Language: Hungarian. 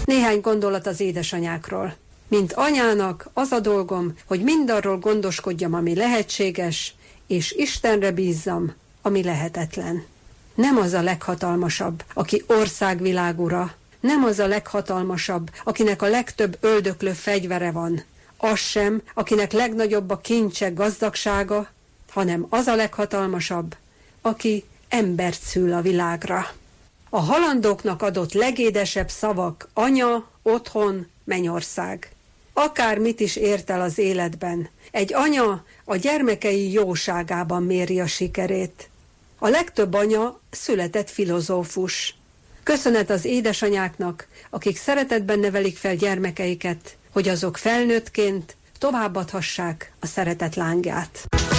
Néhány gondolat az édesanyákról. Mint anyának az a dolgom, hogy mindarról gondoskodjam, ami lehetséges, és Istenre bízzam, ami lehetetlen. Nem az a leghatalmasabb, aki országvilágura, nem az a leghatalmasabb, akinek a legtöbb öldöklő fegyvere van, az sem, akinek legnagyobb a kincse, gazdagsága, hanem az a leghatalmasabb, aki embert szül a világra. A halandóknak adott legédesebb szavak anya, otthon, mennyország. Akármit is ért el az életben, egy anya a gyermekei jóságában méri a sikerét. A legtöbb anya született filozófus. Köszönet az édesanyáknak, akik szeretetben nevelik fel gyermekeiket, hogy azok felnőttként továbbadhassák a szeretet lángját.